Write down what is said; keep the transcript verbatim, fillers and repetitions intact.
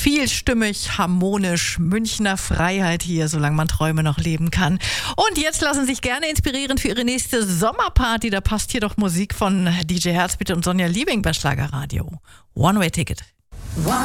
Vielstimmig, harmonisch, Münchner Freiheit hier, solange man Träume noch leben kann. Und jetzt lassen Sie sich gerne inspirieren für Ihre nächste Sommerparty. Da passt hier doch Musik von D J Herzbitte und Sonja Liebing bei Schlagerradio. One-Way-Ticket.